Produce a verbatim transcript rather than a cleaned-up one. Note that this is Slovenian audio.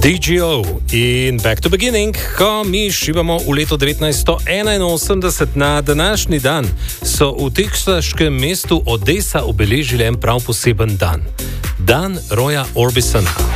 D G O in Back to Beginning, ko mi šibamo v leto devetnajststo enainosemdeset. Na današnji dan so v teksaškem mestu Odessa obeležili en prav poseben dan. Dan Roya Orbisona.